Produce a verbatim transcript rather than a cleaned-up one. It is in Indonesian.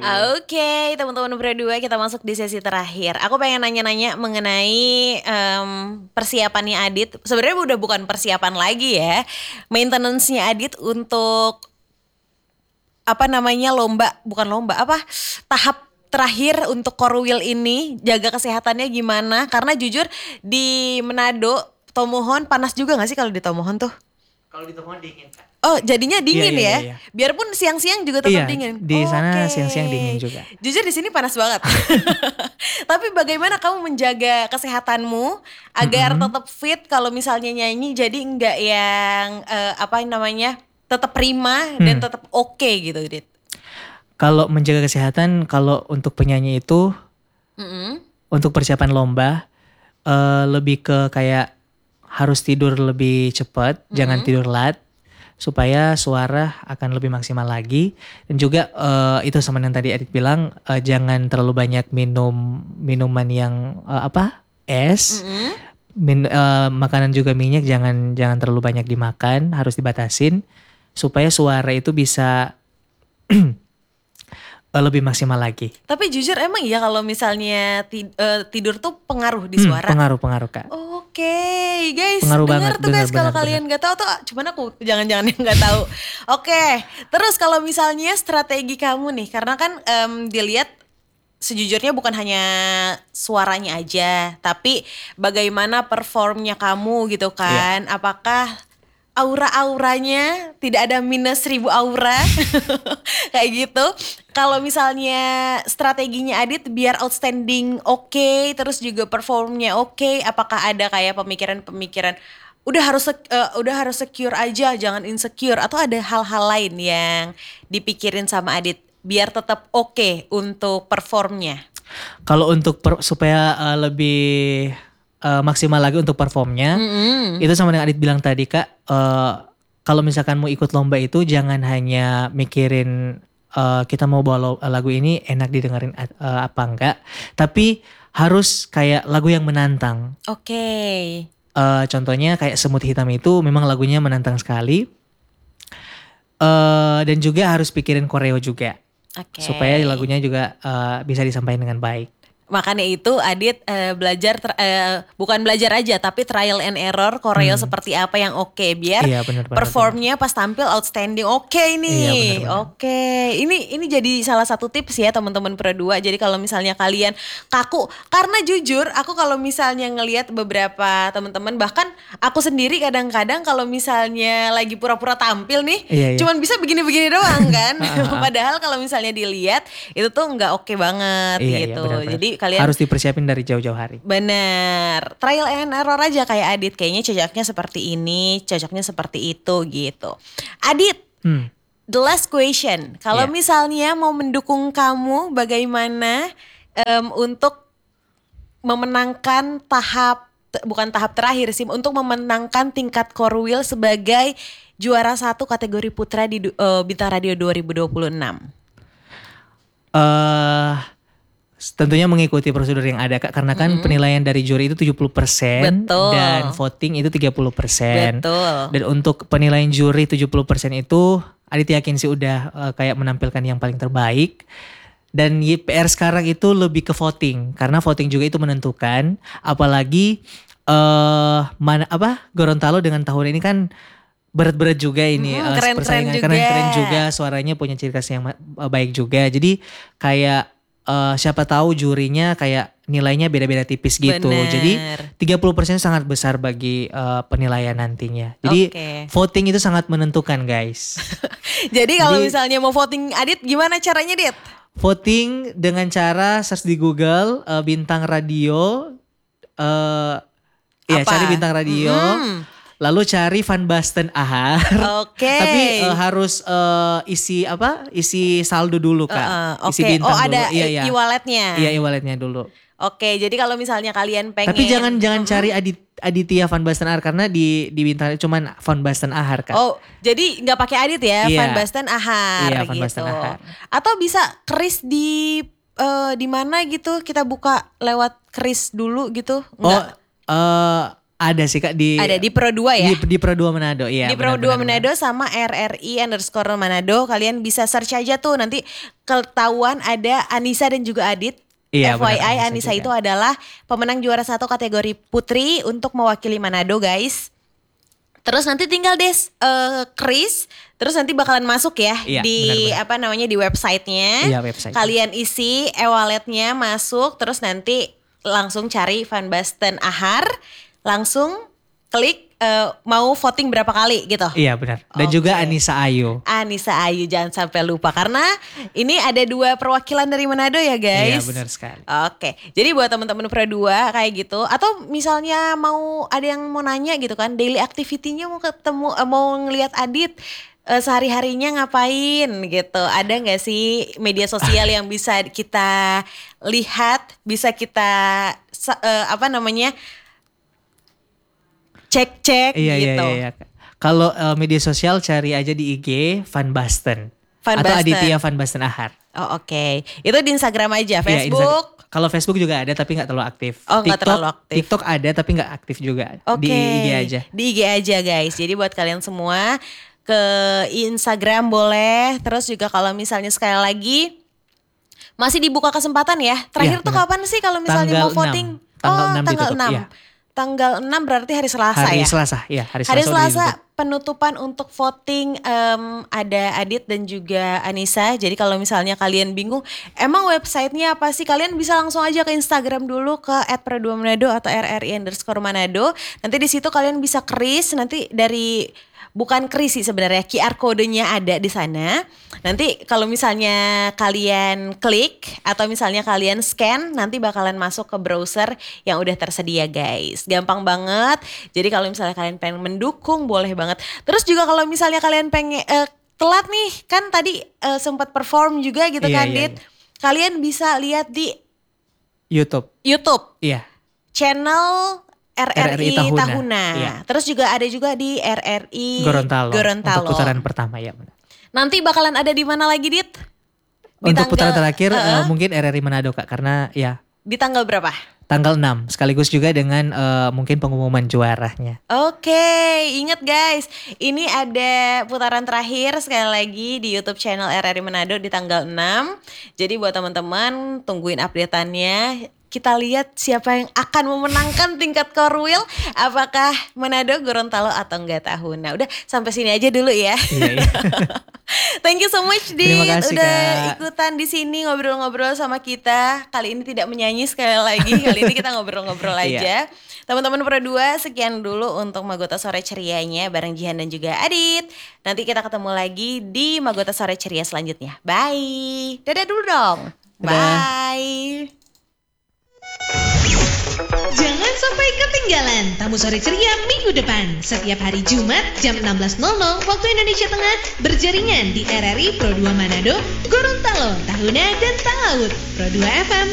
Oke, teman-teman berdua kita masuk di sesi terakhir. Aku pengen nanya-nanya mengenai em, persiapannya Adit. Sebenarnya udah bukan persiapan lagi ya. Maintenance-nya Adit untuk apa namanya lomba, bukan lomba, apa tahap terakhir untuk core wheel ini, jaga kesehatannya gimana? Karena jujur di Manado, Tomohon panas juga gak sih kalau di Tomohon tuh? Kalau di Tomohon dingin Kak. Oh jadinya dingin Iya, iya, ya? iya, iya. Biarpun siang-siang juga tetap Iya, dingin. di sana Oke. siang-siang dingin juga. Jujur di sini panas banget. Tapi bagaimana kamu menjaga kesehatanmu agar Mm-mm. tetap fit kalau misalnya nyanyi, jadi enggak yang eh, apa namanya tetap prima dan Hmm. tetap oke gitu, Dit. Kalau menjaga kesehatan, kalau untuk penyanyi itu, Mm-mm. untuk persiapan lomba, eh, lebih ke kayak harus tidur lebih cepat, jangan tidur lat, supaya suara akan lebih maksimal lagi. Dan juga eh, itu sama yang tadi Adit bilang, eh, jangan terlalu banyak minum minuman yang eh, apa es. Mm-mm. Min- eh, makanan juga minyak jangan jangan terlalu banyak dimakan, harus dibatasin supaya suara itu bisa eh, lebih maksimal lagi. Tapi jujur emang iya kalau misalnya ti- eh, tidur tuh pengaruh di Hmm, suara. pengaruh-pengaruh Kak. Oke, guys, Pengaruh dengar banget, tuh guys, kalau benar-benar kalian nggak tahu tuh, cuman aku jangan-jangan yang nggak tahu. Oke, terus kalau misalnya strategi kamu nih, karena kan em, dilihat sejujurnya bukan hanya suaranya aja, tapi bagaimana performnya kamu gitu kan? Apakah aura-auranya tidak ada minus seribu aura kayak gitu? Kalau misalnya strateginya Adit biar outstanding oke, terus juga performnya oke, apakah ada kayak pemikiran-pemikiran udah harus sek- eh, udah harus secure aja, jangan insecure, atau ada hal-hal lain yang dipikirin sama Adit biar tetap oke untuk performnya? Kalau untuk per- supaya uh, lebih uh, maksimal lagi untuk performnya, Mm-mm. itu sama dengan Adit bilang tadi Kak, uh, kalau misalkan mau ikut lomba itu jangan hanya mikirin uh, kita mau bawa lo- lagu ini enak didengerin uh, apa enggak, tapi harus kayak lagu yang menantang. Oke. Uh, contohnya kayak Semut Hitam itu memang lagunya menantang sekali. Uh, dan juga harus pikirin koreo juga. Oke. Supaya lagunya juga uh, bisa disampaikan dengan baik. Makanya itu Adit eh, belajar ter- eh, bukan belajar aja tapi trial and error koreo Hmm. seperti apa yang oke biar Iya, benar, benar, performnya pas tampil outstanding oke Iya, nih. benar-benar. Oke. Ini ini jadi salah satu tips ya teman-teman Pro dua. Jadi kalau misalnya kalian kaku, karena jujur aku kalau misalnya ngelihat beberapa teman-teman, bahkan aku sendiri kadang-kadang kalau misalnya lagi pura-pura tampil nih, Iya, iya. cuman bisa begini-begini doang kan. Ah, ah, ah. Padahal kalau misalnya dilihat itu tuh nggak oke banget Iya, iya, gitu. benar-benar. Jadi kalian harus dipersiapin dari jauh-jauh hari. bener, trial and error aja kayak Adit. Kayaknya cocoknya seperti ini, cocoknya seperti itu gitu. Adit, Hmm. the last question. Kalau Iya. misalnya mau mendukung kamu, bagaimana em, untuk memenangkan tahap, t- bukan tahap terakhir sih, untuk memenangkan tingkat core wheel sebagai juara satu kategori putra di du- eh, Bintang Radio dua ribu dua puluh enam? Eh, tentunya mengikuti prosedur yang ada Kak, karena kan penilaian dari juri itu tujuh puluh persen Betul. dan voting itu tiga puluh persen. Betul. Dan untuk penilaian juri tujuh puluh persen itu Adit yakin sih udah eh, kayak menampilkan yang paling terbaik. Dan Y P R sekarang itu lebih ke voting, karena voting juga itu menentukan. Apalagi eh mana apa Gorontalo dengan tahun ini kan berat-berat juga ini Mm, eh, keren-keren persaingan, juga. keren-keren juga, suaranya punya ciri khas yang ma- eh, baik juga. Jadi kayak eh, siapa tahu jurinya kayak nilainya beda-beda tipis gitu. Bener. Jadi tiga puluh persen sangat besar bagi eh, penilaian nantinya. Jadi Oke. voting itu sangat menentukan guys. Jadi kalau Jadi- misalnya mau voting Adit, gimana caranya Dit? Voting dengan cara search di Google eh, bintang radio, eh ya Apa? cari bintang radio, Mm. lalu cari Van Basten Ahar. Oke. Tapi eh, harus eh, isi apa? Isi saldo dulu Kak. Uh, uh, Isi Oke. bintang Oh dulu. ada Iya, iya. e-walletnya. Iya, e-walletnya dulu. Oke, jadi kalau misalnya kalian pengen. Tapi jangan jangan cari Adit, Aditya Van Basten Ahar karena di di bintang cuman Van Basten Ahar Kak. Oh, jadi nggak pakai Adit ya, Iya. Van Basten Ahar Iya, Van gitu. Basten Ahar. Atau bisa kris di eh, di mana gitu? Kita buka lewat kris dulu gitu? Oh, Nggak? eh, Ada sih Kak di Ada di Pro dua ya? Di, di Pro dua Manado, iya. Di Pro dua Manado sama R R I underscore Manado. Kalian bisa search aja tuh, nanti ketahuan ada Anissa dan juga Adit. Iya, F Y I benar, Anissa juga. itu adalah pemenang juara satu kategori putri untuk mewakili Manado guys. Terus nanti tinggal deh uh, Kris, terus nanti bakalan masuk ya iya, di benar-benar. apa namanya di websitenya. Iya, website. Kalian isi e-walletnya masuk, terus nanti langsung cari Van Basten Ahar, langsung klik uh, mau voting berapa kali gitu. Iya benar. Dan Oke. juga Anissa Ayu. Anissa Ayu jangan sampai lupa karena ini ada dua perwakilan dari Manado ya guys. Iya benar sekali. Oke, jadi buat teman-teman Pro dua kayak gitu, atau misalnya mau ada yang mau nanya gitu kan, daily activity-nya mau ketemu, eh, mau ngelihat Adit eh, sehari-harinya ngapain gitu, ada nggak sih media sosial yang bisa kita lihat, bisa kita sa- eh, apa namanya cek-cek Iya, iya, gitu. iya, iya. Kalau uh, media sosial cari aja di I G Van Basten. Van atau Basten. Aditya Van Basten Ahar. Oh oke, itu di Instagram aja, Iya, Facebook. Insta- Kalau Facebook juga ada tapi nggak terlalu aktif. Oh, nggak TikTok, terlalu aktif. TikTok ada tapi nggak aktif juga. Oke, Di I G aja. Di I G aja guys. Jadi buat kalian semua ke Instagram boleh. Terus juga kalau misalnya sekali lagi masih dibuka kesempatan ya. Terakhir Iya, tuh benar. kapan sih kalau misalnya Tanggal mau voting? enam. Tanggal oh, enam tanggal ditutup, enam. iya. Tanggal enam berarti hari Selasa Hari ya. Selasa, ya hari Selasa. Hari udah Selasa ditutup. penutupan untuk voting em, ada Adit dan juga Anissa. Jadi kalau misalnya kalian bingung, emang websitenya apa sih? Kalian bisa langsung aja ke Instagram dulu ke et pro dua manado atau R R I underscore Manado. Nanti di situ kalian bisa kris. Nanti dari bukan kris sih sebenarnya, Q R kodenya ada di sana. Nanti kalau misalnya kalian klik atau misalnya kalian scan, nanti bakalan masuk ke browser yang udah tersedia guys. Gampang banget. Jadi kalau misalnya kalian pengen mendukung boleh banget. Terus juga kalau misalnya kalian pengen eh, telat nih, kan tadi eh, sempat perform juga gitu Iya, kan iya, Dit. Kalian bisa lihat di YouTube. YouTube Iya. channel R R I, R R I Tahuna. Tahuna. Iya. Terus juga ada juga di R R I Gorontalo. Gorontalo. Untuk putaran pertama ya. benar. Nanti bakalan ada di mana lagi Dit? Di Untuk putaran terakhir uh-uh. eh, mungkin R R I Manado Kak, karena ya Di tanggal berapa? tanggal enam sekaligus juga dengan eh, mungkin pengumuman juaranya. Oke, ingat guys, ini ada putaran terakhir sekali lagi di YouTube channel R R I Manado di tanggal enam. Jadi buat teman-teman tungguin update-annya. Kita lihat siapa yang akan memenangkan tingkat Korwil, apakah Manado, Gorontalo atau enggak Tahuna. Udah sampai sini aja dulu ya. Iya, iya. Thank you so much Dit, Terima kasih, udah Kak. ikutan di sini ngobrol-ngobrol sama kita. Kali ini tidak menyanyi sekali lagi, kali ini kita ngobrol-ngobrol aja. Teman-teman Pro dua, sekian dulu untuk Magota Sore Cerianya bareng Jihan dan juga Adit. Nanti kita ketemu lagi di Magota Sore Ceria selanjutnya. Bye. Dadah dulu dong. Dadah. Bye. Jangan sampai ketinggalan Tamu Sore Ceria minggu depan. Setiap hari Jumat jam enam belas nol nol waktu Indonesia Tengah, berjaringan di R R I Pro dua Manado, Gorontalo, Tahuna, dan Talaut. Pro dua F M